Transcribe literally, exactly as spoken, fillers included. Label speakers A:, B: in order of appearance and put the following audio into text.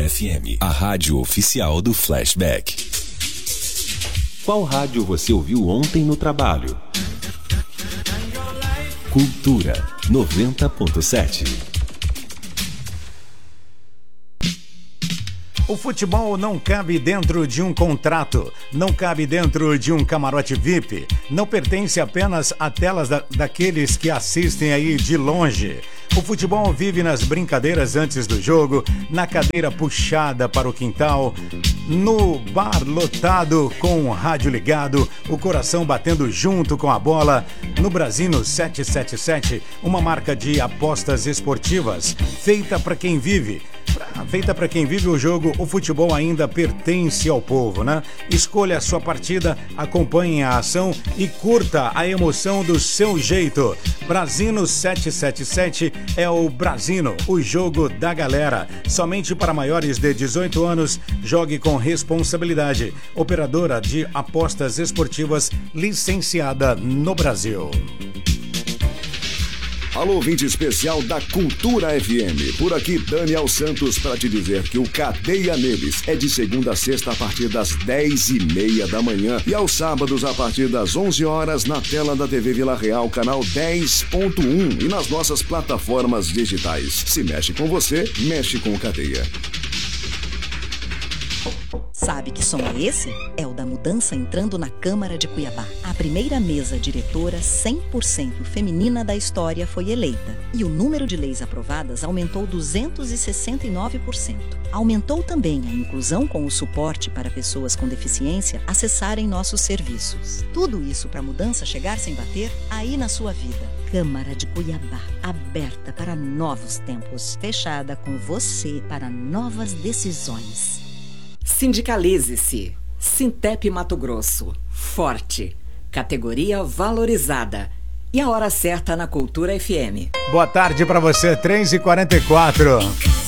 A: F M, a rádio oficial do Flashback. Qual rádio você ouviu ontem no trabalho? Cultura noventa ponto sete.
B: O futebol não cabe dentro de um contrato, não cabe dentro de um camarote V I P, não pertence apenas a telas da, daqueles que assistem aí de longe. O futebol vive nas brincadeiras antes do jogo, na cadeira puxada para o quintal, no bar lotado com o rádio ligado, o coração batendo junto com a bola. No Brasino setecentos e setenta e sete, uma marca de apostas esportivas, feita para quem vive. Feita para quem vive o jogo, o futebol ainda pertence ao povo, né? Escolha a sua partida, acompanhe a ação e curta a emoção do seu jeito. Brasino setecentos e setenta e sete é o Brasino, o jogo da galera. Somente para maiores de dezoito anos, jogue com responsabilidade. Operadora de apostas esportivas licenciada no Brasil.
C: Alô, ouvinte especial da Cultura F M. Por aqui, Daniel Santos, para te dizer que o Cadeia Neles é de segunda a sexta a partir das dez e meia da manhã e aos sábados a partir das onze horas na tela da T V Vila Real, canal dez ponto um e nas nossas plataformas digitais. Se mexe com você, mexe com o Cadeia.
D: Sabe que som é esse? É o da mudança entrando na Câmara de Cuiabá. A primeira mesa diretora cem por cento feminina da história foi eleita. E o número de leis aprovadas aumentou duzentos e sessenta e nove por cento. Aumentou também a inclusão com o suporte para pessoas com deficiência acessarem nossos serviços. Tudo isso para a mudança chegar sem bater aí na sua vida. Câmara de Cuiabá, aberta para novos tempos. Fechada com você para novas decisões.
E: Sindicalize-se. Sintep Mato Grosso. Forte. Categoria valorizada. E a hora certa na Cultura F M.
B: Boa tarde para você, três e quarenta e quatro.